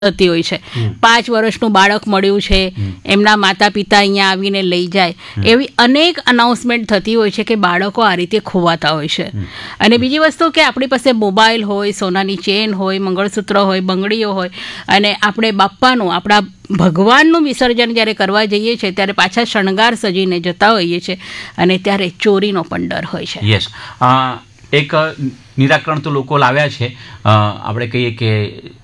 થતી હોય છે. 5 વર્ષનું બાળક મળ્યું છે, એમના માતા પિતા અહીંયા આવીને લઈ જાય, એવી અનેક અનાઉન્સમેન્ટ થતી હોય છે કે બાળકો આ રીતે ખોવાતા હોય છે. અને બીજી વસ્તુ કે આપણી પાસે મોબાઈલ હોય, સોનાની ચેન હોય, મંગળસૂત્ર હોય, બંગડીઓ હોય, અને આપણે બાપ્પાનું, આપણા ભગવાનનું વિસર્જન જ્યારે કરવા જઈએ છીએ ત્યારે પાછા શણગાર સજીને જતા હોઈએ છીએ, અને ત્યારે ચોરીનો પણ ડર હોય છે. યસ, એક નિરાકરણ તો લોકો લાવ્યા છે. આપણે કહીએ કે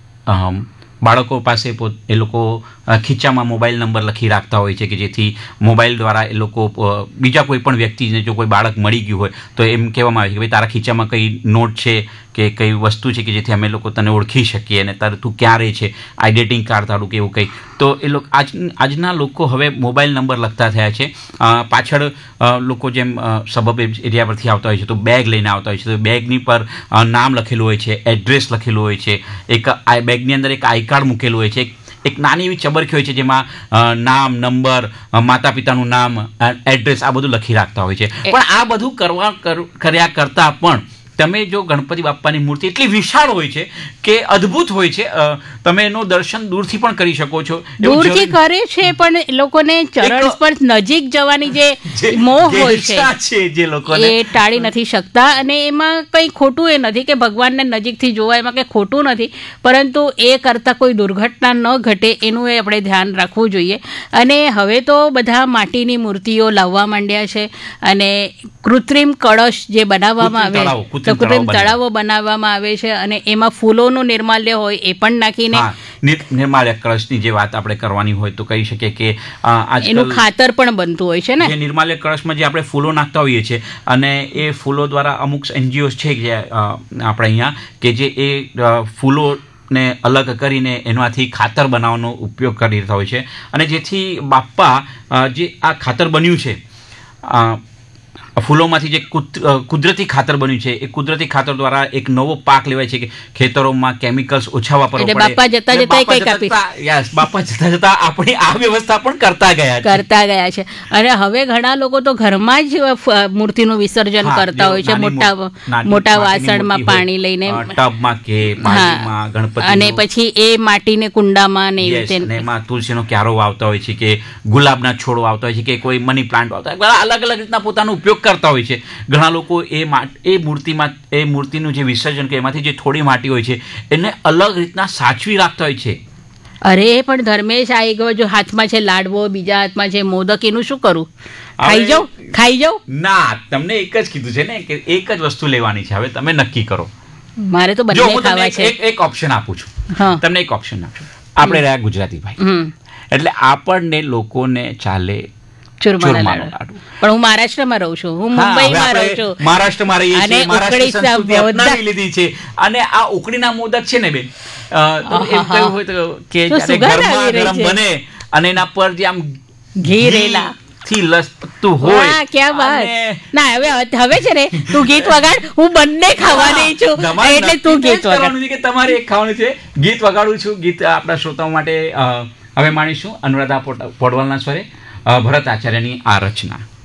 બાળકો પાસે એ લોકો ખીચામાં મોબાઈલ નંબર લખી રાખતા હોય છે કે જેથી મોબાઈલ દ્વારા એ લોકો બીજા કોઈ પણ વ્યક્તિને જો કોઈ બાળક મળી ગયું હોય તો એમ કહેવામાં આવે છે કે ભાઈ તારા ખીચામાં કઈ નોટ છે કે કઈ વસ્તુ છે કે જેથી અમે લોકો તને ઓળખી શકીએ અને તારું તું ક્યાં રહે છે, આઈડેન્ટિટી કાર્ડ તારું કે એવું કંઈ. તો એ લોકો આજના લોકો હવે મોબાઈલ નંબર લખતા થયા છે. પાછળ લોકો જેમ સબબ એરિયા પરથી આવતા હોય છે તો બેગ લઈને આવતા હોય છે, તો બેગની પર નામ લખેલું હોય છે, એડ્રેસ લખેલું હોય છે, એક બેગની અંદર એક આઈ કાર્ડ મૂકેલું હોય છે, એક નાની એવી ચબરખી હોય છે જેમાં નામ, નંબર, માતા પિતાનું નામ, એડ્રેસ આ બધું લખી રાખતા હોય છે. પણ આ બધું કર્યા કરતાં પણ તમે જો ગણપતિ બાપ્પાની મૂર્તિ એટલી વિશાળ હોય છે કે અદ્ભુત હોય છે, તમે એનું દર્શન દૂરથી પણ કરી શકો છો. દૂરથી કરે છે પણ લોકોને ચરણ સ્પર્શ નજીક જવાની જે મોહ હોય છે જે લોકોને એ ટાળી નથી શકતા. અને એમાં કંઈ ખોટું એ નથી કે ભગવાનને નજીકથી જોવા, એમાં કંઈ ખોટું નથી, પરંતુ એ કરતાં કોઈ દુર્ઘટના ન ઘટે એનું એ આપણે ધ્યાન રાખવું જોઈએ. અને હવે તો બધા માટીની મૂર્તિઓ લાવવા માંડ્યા છે, અને કૃત્રિમ કળશ જે બનાવવામાં આવે, કૃત્રિમ તળાવો બનાવવામાં આવે છે, અને એમાં ફૂલોનું નિર્માલ્ય હોય એ પણ નાખીને નિર્માલ્ય કળશની જે વાત આપણે કરવાની હોય તો કહી શકીએ કે એનું ખાતર પણ બનતું હોય છે ને. જે નિર્માલ્ય કળશમાં જે આપણે ફૂલો નાખતા હોઈએ છીએ, અને એ ફૂલો દ્વારા અમુક NGOs છે જે આપણે અહીંયા કે જે એ ફૂલોને અલગ કરીને એનાથી ખાતર બનાવવાનો ઉપયોગ કરી રહેતા હોય છે, અને જેથી બાપ્પા જે આ ખાતર બન્યું છે ફૂલોમાંથી, જે કુદરતી ખાતર બન્યું છે, એ કુદરતી ખાતર દ્વારા એક નવો પાક લેવાય છે કે ખેતરોમાં કેમિકલ્સ ઓછા વાપરવા પડે. બાપા જતા જતા આપણી આ વ્યવસ્થા પણ કરતા ગયા છે. અને હવે ઘણા લોકો તો ઘરમાં જ મૂર્તિનું વિસર્જન કરતા હોય છે, મોટા વાસણમાં પાણી લઈને, ટબમાં કે પાણીમાં ગણપતિ, અને પછી એ માટીને કુંડામાં ને એમાં તુલસીનો ક્યારો વાવતા હોય છે, કે ગુલાબના છોડ વાવતા હોય છે, કે કોઈ મની પ્લાન્ટ વાવતા હોય, અલગ અલગ રીતના પોતાનો ઉપયોગ કરતા હોય છે. ઘણા લોકો એ મૂર્તિનું જે વિસર્જન કે એમાંથી જે થોડી માટી હોય છે એને અલગ રીતના સાચવી રાખતા હોય છે. અરે પણ ધર્મેશ, આ એક જો હાથમાં છે લાડવો, બીજા હાથમાં છે મોદક, એનું શું કરું? ખાઈ જાઉં? ના, તમને એક જ કીધું છે ને કે એક જ વસ્તુ લેવાની છે. હવે તમે નક્કી કરો. મારે તો બંને ખાવા છે. એક ઓપ્શન આપું છું તમને, એક ઓપ્શન આપું. આપણે રહ્યા ગુજરાતી ભાઈ, એટલે આપણને લોકોને ચાલે ચૂરમાનો લાડુ. પણ હું મહારાષ્ટ્રમાં રહું છું, હું મુંબઈમાં રહું છું, મહારાષ્ટ્રમાં રહીએ છીએ, મહારાષ્ટ્રની સંસ્કૃતિ અપનાવી લીધી છે. અને આ ઉકળીના મોદક છે ને બેન, તો એમ કહ્યું હોય તો કે જ્યારે ગરમા ગરમ બને અને એના પર જે આમ ઘી રેલા થી લસતું હોય, ક્યાં વાત. ના, હવે છે ને તું ગીત વગાડ, હું બંને ખાવાની છું, એટલે તું ગીત વગાડવાનું છે કે તમારે એક ખાવાનું છે. ગીત વગાડું છું. ગીત આપણા શ્રોતાઓ માટે હવે માણીશું અનુરાધા પોડવાલના સ્વરે ભરત આચાર્યની આ રચના.